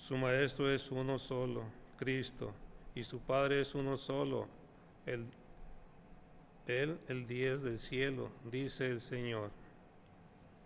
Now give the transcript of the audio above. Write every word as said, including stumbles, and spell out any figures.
Su Maestro es uno solo, Cristo, y su Padre es uno solo, el, Él, el Dios del cielo, dice el Señor.